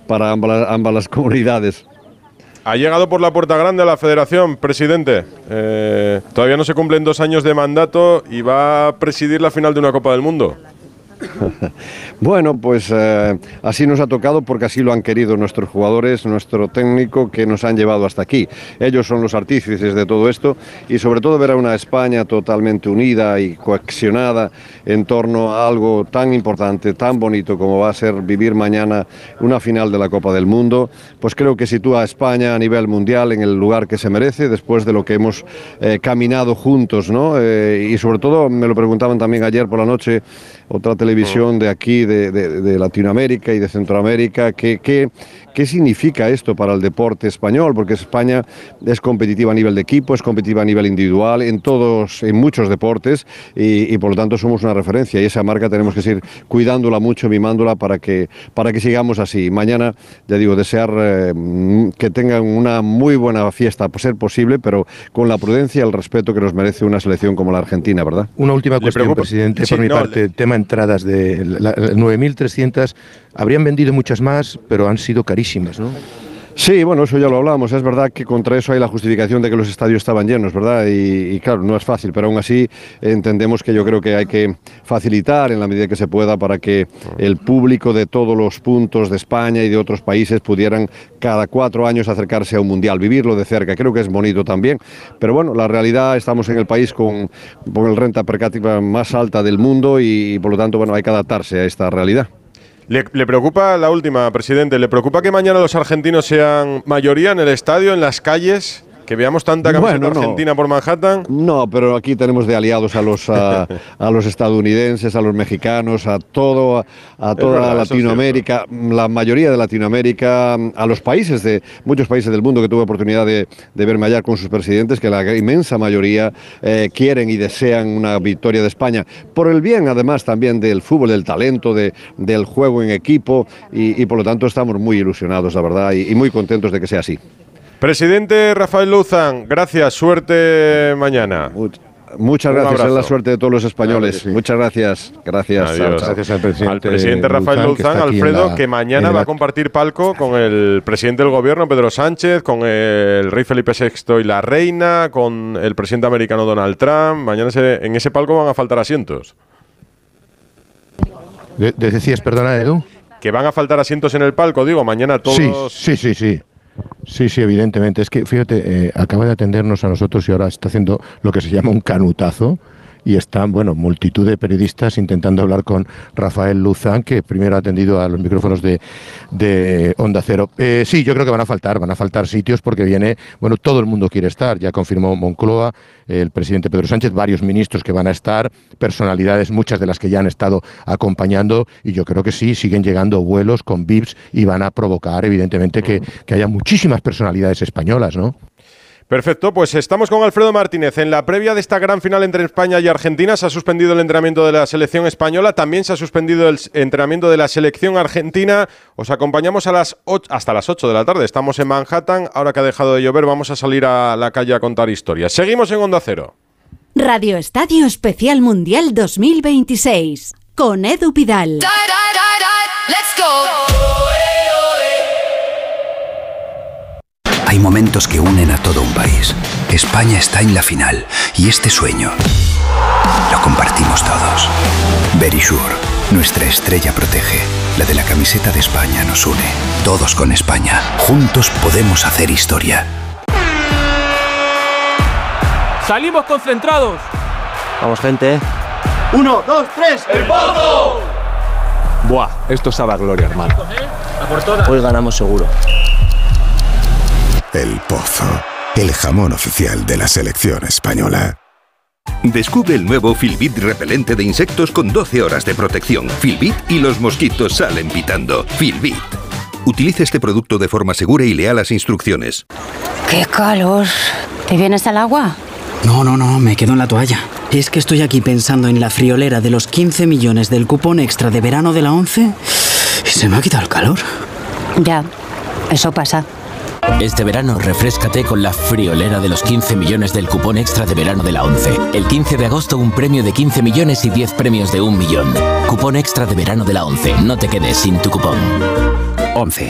para ambas las comunidades. Ha llegado por la puerta grande a la Federación, presidente. Todavía no se cumplen 2 años de mandato y va a presidir la final de una Copa del Mundo. Bueno, pues así nos ha tocado porque así lo han querido nuestros jugadores, nuestro técnico, que nos han llevado hasta aquí. Ellos son los artífices de todo esto y sobre todo ver a una España totalmente unida y cohesionada en torno a algo tan importante, tan bonito como va a ser vivir mañana una final de la Copa del Mundo, pues creo que sitúa a España a nivel mundial en el lugar que se merece después de lo que hemos caminado juntos, ¿no? Y sobre todo, me lo preguntaban también ayer por la noche, otra televisión de aquí, de Latinoamérica y de Centroamérica, ¿qué significa esto para el deporte español? Porque España es competitiva a nivel de equipo, es competitiva a nivel individual, en muchos deportes, y por lo tanto somos una referencia, y esa marca tenemos que seguir cuidándola mucho, mimándola para que sigamos así. Mañana, ya digo, desear que tengan una muy buena fiesta, a ser posible, pero con la prudencia y el respeto que nos merece una selección como la Argentina, ¿verdad? Una última cuestión, presidente, por mi parte, tema entradas de 9.300, habrían vendido muchas más, pero han sido carísimas, ¿no? Sí, bueno, eso ya lo hablamos. Es verdad que contra eso hay la justificación de que los estadios estaban llenos, ¿verdad? Y claro, no es fácil, pero aún así entendemos que yo creo que hay que facilitar en la medida que se pueda para que el público de todos los puntos de España y de otros países pudieran cada 4 años acercarse a un mundial, vivirlo de cerca. Creo que es bonito también, pero bueno, la realidad, estamos en el país con el renta per cápita más alta del mundo y por lo tanto, bueno, hay que adaptarse a esta realidad. ¿Le preocupa, la última, presidente, le preocupa que mañana los argentinos sean mayoría en el estadio, en las calles? ¿Que veamos tanta camiseta argentina por Manhattan? No, pero aquí tenemos de aliados a los estadounidenses, a los mexicanos, a toda Latinoamérica, la mayoría de Latinoamérica, a los muchos países del mundo que tuve oportunidad de verme allá con sus presidentes, que la inmensa mayoría quieren y desean una victoria de España, por el bien además también del fútbol, del talento, del juego en equipo, y por lo tanto estamos muy ilusionados, la verdad, y muy contentos de que sea así. Presidente Rafael Luzán, gracias, suerte mañana. Muchas gracias, es la suerte de todos los españoles. Sí. Muchas gracias. Gracias. Adiós. Gracias al presidente Rafael Luzán, Alfredo, que mañana va a compartir palco con el presidente del gobierno, Pedro Sánchez, con el rey Felipe VI y la reina, con el presidente americano Donald Trump. Mañana en ese palco van a faltar asientos. ¿Decías, perdona, Edu? Que van a faltar asientos en el palco, digo, mañana todos... Sí, evidentemente. Es que, fíjate, acaba de atendernos a nosotros y ahora está haciendo lo que se llama un canutazo. Y están, multitud de periodistas intentando hablar con Rafael Luzán, que primero ha atendido a los micrófonos de Onda Cero. Sí, yo creo que van a faltar sitios porque viene, todo el mundo quiere estar. Ya confirmó Moncloa, el presidente Pedro Sánchez, varios ministros que van a estar, personalidades, muchas de las que ya han estado acompañando, y yo creo que sí, siguen llegando vuelos con VIPs y van a provocar, evidentemente, que haya muchísimas personalidades españolas, ¿no? Perfecto, pues estamos con Alfredo Martínez. En la previa de esta gran final entre España y Argentina se ha suspendido el entrenamiento de la selección española, también se ha suspendido el entrenamiento de la selección argentina. Os acompañamos hasta las 8 de la tarde. Estamos en Manhattan, ahora que ha dejado de llover vamos a salir a la calle a contar historias. Seguimos en Onda Cero. Radio Estadio Especial Mundial 2026 con Edu Pidal. Let's go. Hay momentos que unen a todo un país. España está en la final y este sueño lo compartimos todos. Verisure, nuestra estrella protege. La de la camiseta de España nos une. Todos con España. Juntos podemos hacer historia. ¡Salimos concentrados! Vamos, gente. 1, 2, 3. ¡El Pozo! Buah, esto sabe a gloria, hermano. Hoy ganamos seguro. El Pozo, el jamón oficial de la selección española. Descubre el nuevo Filbit repelente de insectos con 12 horas de protección. Filbit y los mosquitos salen pitando. Filbit. Utilice este producto de forma segura y lea las instrucciones. ¡Qué calor! ¿Te vienes al agua? No, me quedo en la toalla. Es que estoy aquí pensando en la friolera de los 15 millones del cupón extra de verano de la ONCE y se me ha quitado el calor. Ya, eso pasa. Este verano refréscate con la friolera de los 15 millones del cupón extra de verano de la ONCE. El 15 de agosto un premio de 15 millones y 10 premios de 1 millón. Cupón extra de verano de la ONCE. No te quedes sin tu cupón. ONCE.